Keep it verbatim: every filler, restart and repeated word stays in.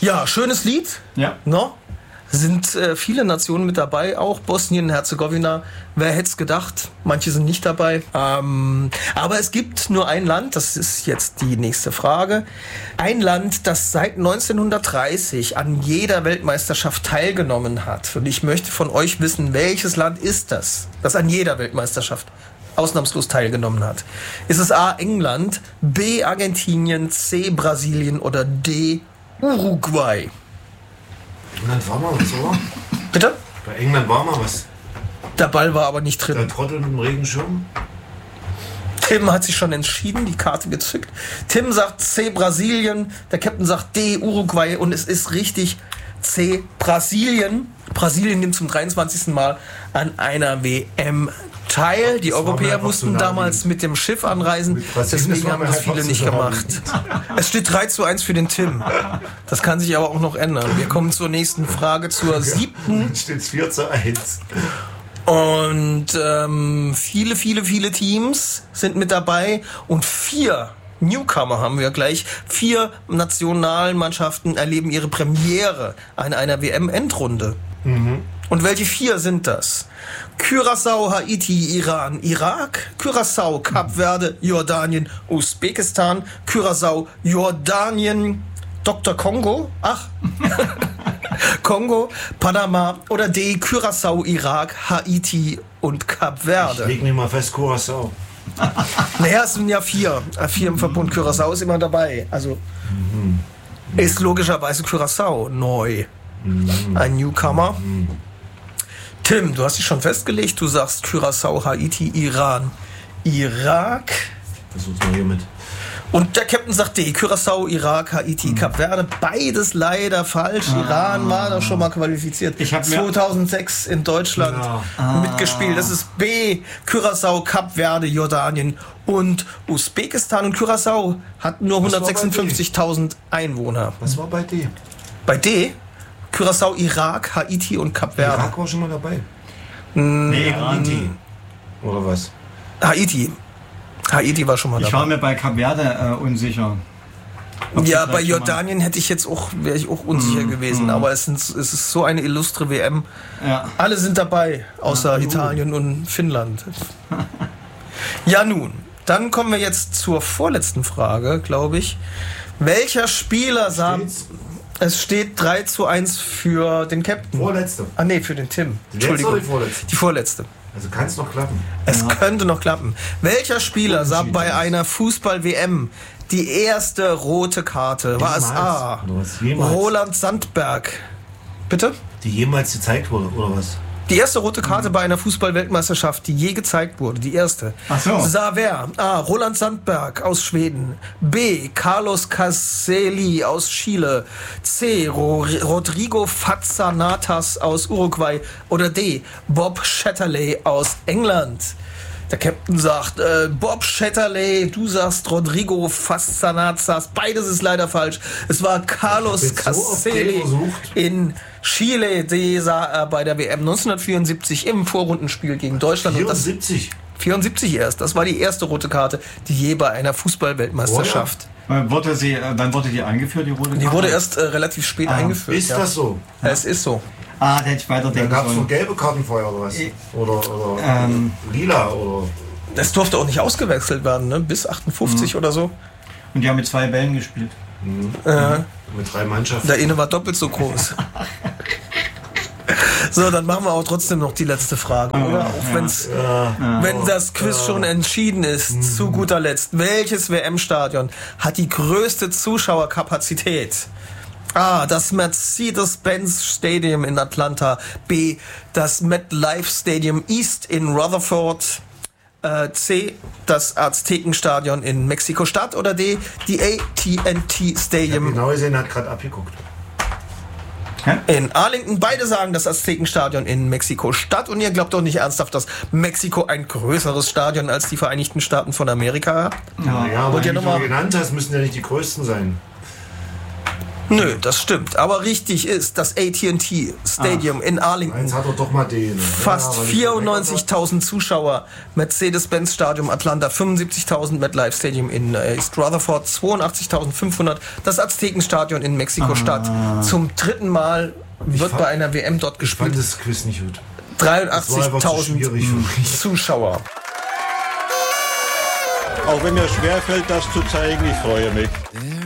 Ja, schönes Lied. Ja. No? Sind äh, viele Nationen mit dabei, auch Bosnien, Herzegowina. Wer hätte es gedacht? Manche sind nicht dabei. Ähm, aber es gibt nur ein Land, das ist jetzt die nächste Frage. Ein Land, das seit neunzehnhundertdreißig an jeder Weltmeisterschaft teilgenommen hat. Und ich möchte von euch wissen, welches Land ist das, das an jeder Weltmeisterschaft ausnahmslos teilgenommen hat. Ist es A. England, B. Argentinien, C. Brasilien oder D. Uruguay? England war mal was, oder? Bitte? Bei England war mal was. Der Ball war aber nicht Der drin. Trottel mit dem Regenschirm. Tim hat sich schon entschieden, die Karte gezückt. Tim sagt C. Brasilien, der Captain sagt D. Uruguay und es ist richtig C. Brasilien. Brasilien nimmt zum dreiundzwanzigsten Mal an einer W M teil. Die Das war mir Europäer einfach mussten zu nah damals liegen. mit dem Schiff anreisen, Mit Brasilien, deswegen das war haben mir das einfach viele zu nicht nah gemacht. Es steht drei zu eins für den Tim. Das kann sich aber auch noch ändern. Wir kommen zur nächsten Frage, zur siebten. Dann steht es vier zu eins. Und ähm, viele, viele, viele Teams sind mit dabei und vier Newcomer haben wir gleich. Vier Nationalmannschaften erleben ihre Premiere an einer W M-Endrunde. Mhm. Und welche vier sind das? Curaçao, Haiti, Iran, Irak, Curaçao, Kap Verde, Jordanien, Usbekistan, Curaçao, Jordanien, Doktor Kongo, ach, Kongo, Panama oder D, Curaçao, Irak, Haiti und Kap Ich Verde. leg mich mal fest, Curaçao. Naja, es sind ja vier. Äh, Vier im Verbund. Curaçao ist immer dabei. Also ist logischerweise Curaçao neu. Ein Newcomer. Tim, du hast dich schon festgelegt. Du sagst Curaçao, Haiti, Iran, Irak. Versuch's mal hier mit. Und der Captain sagt D, Curaçao, Irak, Haiti, Kap Verde. Beides leider falsch. Iran war doch schon mal qualifiziert. Ich hab mir- zweitausendsechs in Deutschland mitgespielt. Das ist B, Curaçao, Kap Verde, Jordanien und Usbekistan. Und Curaçao hat nur Was war bei hundertsechsundfünfzigtausend Einwohner. Was war bei D? Bei D, Curaçao, Irak, Haiti und Kap Verde. Irak war schon mal dabei. Nee, Iran. Haiti. Oder was? Haiti. Haiti war schon mal Ich dabei. war mir bei Kap Verde äh, unsicher. Ob Ja, die bei vielleicht schon mal- Jordanien hätte ich jetzt auch, wäre ich auch unsicher gewesen. Aber es, sind, es ist so eine illustre W M. Ja. Alle sind dabei, außer Italien und Finnland. Ja nun, dann kommen wir jetzt zur vorletzten Frage, glaube ich. Welcher Spieler sah... Steht's? Es steht drei zu eins für den Captain. Vorletzte. Ah nee, für den Tim. Die letzte Entschuldigung. oder die vorletzte? Die vorletzte. Also kann es noch klappen. Es könnte noch klappen. Welcher Spieler sah Unentschieden bei ist. einer Fußball-W M die erste rote Karte? War es A. Oder was? Jemals? Roland Sandberg? Bitte? Die jemals gezeigt wurde, oder was? Die erste rote Karte bei einer Fußball-Weltmeisterschaft, die je gezeigt wurde, die erste. Ach so. Sah wer? A. Roland Sandberg aus Schweden. B. Carlos Caselli aus Chile. C. Ro Rodrigo Fazzanatas aus Uruguay. Oder D. Bob Shatterley aus England. Der Captain sagt, äh, Bob Shatterley, du sagst Rodrigo Fazzanatas. Beides ist leider falsch. Es war Carlos Ich hab jetzt so oft Caselli den versucht. in Chile. Die sah er bei der W M neunzehnhundertvierundsiebzig im Vorrundenspiel gegen Deutschland. Und das vierundsiebzig. vierundsiebzig erst. Das war die erste rote Karte, die je bei einer Fußball-Weltmeisterschaft. Äh, Wurde sie, äh, wann wurde die eingeführt, die rote Die Karte? wurde erst äh, relativ spät Ah, eingeführt. Ist ja. das so? Ja, es ist so. Ah, da hätte ich weiter Da denken gab es nur sollen. gelbe Karten vorher, oder was? Ich- Oder, oder Ähm. lila, oder... Es durfte auch nicht ausgewechselt werden, ne? Bis achtundfünfzig oder so. Und die haben mit zwei Bällen gespielt. Äh, Mit drei Mannschaften. der eine war doppelt so groß. So, dann machen wir auch trotzdem noch die letzte Frage, oder? Auch wenn's, wenn das Quiz schon entschieden ist, zu guter Letzt. Welches W M-Stadion hat die größte Zuschauerkapazität? A. Das Mercedes-Benz Stadium in Atlanta. B. Das MetLife Stadium East in Rutherford. Äh, C. Das Aztekenstadion in Mexiko-Stadt. Oder D. Die A T and T Ich hab Stadium genau gesehen, hat gerade abgeguckt. in Arlington. Beide sagen das Aztekenstadion in Mexiko-Stadt. Und ihr glaubt doch nicht ernsthaft, dass Mexiko ein größeres Stadion als die Vereinigten Staaten von Amerika hat? Ja, aber Wollt ihr die noch du mal- genannt hast, müssen ja nicht die größten sein. Nö, das stimmt. Aber richtig ist, das A T and T Stadium in Arlington. Eins hat er doch mal den. Fast Ja, weil ich vierundneunzigtausend Zuschauer. Mercedes-Benz Stadium Atlanta fünfundsiebzigtausend. MetLife Stadium in äh, East Rutherford zweiundachtzigtausendfünfhundert. Das Aztekenstadion in Mexiko-Stadt. Zum dritten Mal wird fand- bei einer W M dort Ich fand gespielt. das Quiz nicht gut. Das war einfach zu dreiundachtzigtausend schwierig für mich. Zuschauer. Auch wenn mir schwerfällt, das zu zeigen, ich freue mich.